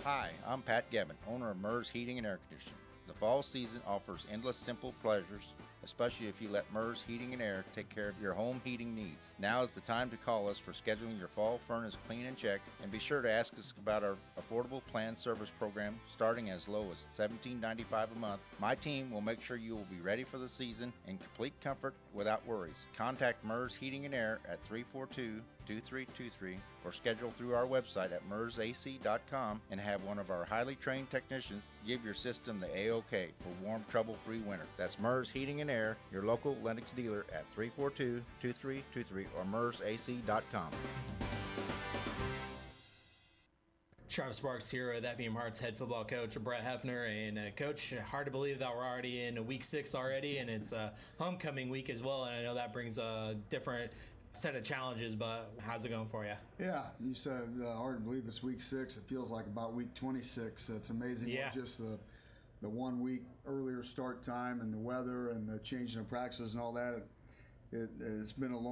Hi, I'm Pat Gavin, owner of MERS Heating and Air Conditioning. The fall season offers endless simple pleasures, especially if you let MERS Heating and Air take care of your home heating needs. Now is the time to call us for scheduling your fall furnace clean and check, and be sure to ask us about our affordable planned service program starting as low as $17.95 a month. My team will make sure you will be ready for the season in complete comfort without worries. Contact MERS Heating and Air at 342-2323 or schedule through our website at mersac.com and have one of our highly trained technicians give your system the A-OK for warm, trouble-free winter. That's MERS Heating and Air, your local Lennox dealer at 342-2323 or mersac.com. Travis Sparks here with Effingham Hearts head football coach Brett Hefner. And Coach, hard to believe that we're already in week 6 already, and it's homecoming week as well. And I know that brings a different set of challenges, but how's it going for you? Yeah, you said hard to believe it's week 6. It feels like about week 26. It's amazing what just the 1 week earlier start time and the weather and the changing of practices and all that. It's been a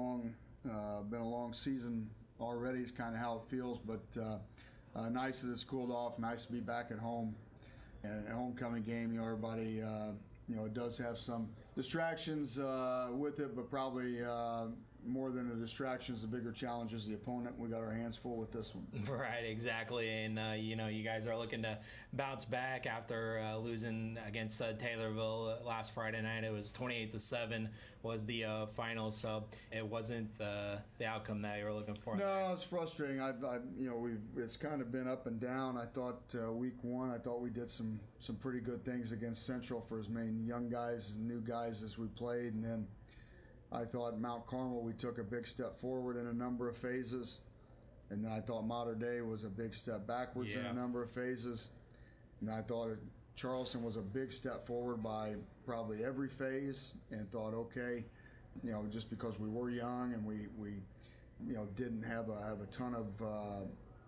long season already. Is kind of how it feels, but nice that it's cooled off. Nice to be back at home and a homecoming game. Everybody it does have some distractions with it, but probably more than the distractions, the bigger challenge is the opponent. We got our hands full with this one. Right, exactly. And, you guys are looking to bounce back after losing against Taylorville last Friday night. It was 28-7 was the final, so it wasn't the outcome that you were looking for. No, it's frustrating. It's kind of been up and down. I thought week 1, I thought we did some pretty good things against Central for as many young guys and new guys as we played, and then I thought Mount Carmel, we took a big step forward in a number of phases. And then I thought Mater Dei was a big step backwards in a number of phases. And I thought Charleston was a big step forward by probably every phase, and thought, okay, just because we were young and we didn't have a ton of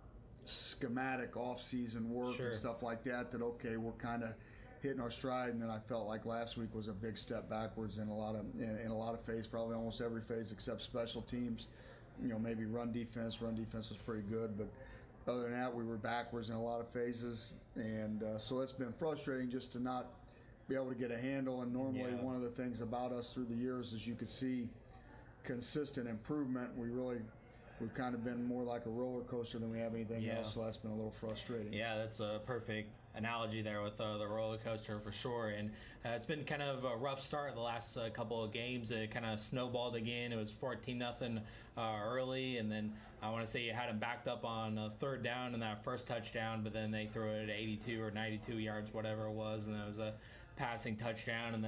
schematic off-season work and stuff like that, okay, we're kind of hitting our stride. And then I felt like last week was a big step backwards in a lot of phases, probably almost every phase except special teams. Maybe run defense. Run defense was pretty good, but other than that, we were backwards in a lot of phases, and so it's been frustrating just to not be able to get a handle. And normally, one of the things about us through the years is you could see consistent improvement. We've kind of been more like a roller coaster than we have anything else, so that's been a little frustrating. Yeah, that's a perfect analogy there with the roller coaster for sure. And it's been kind of a rough start the last couple of games. It kind of snowballed again. It was 14-0 early, and then I want to say you had them backed up on third down in that first touchdown, but then they threw it at 82 or 92 yards, whatever it was, and that was a passing touchdown. And